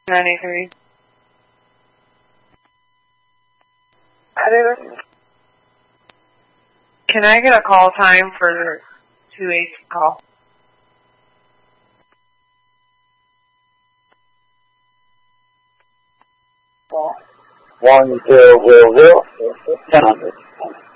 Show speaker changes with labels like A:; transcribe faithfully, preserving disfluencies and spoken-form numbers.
A: ninety-three. Can I get a call time for two eight call?
B: One zero zero zero ten hundred.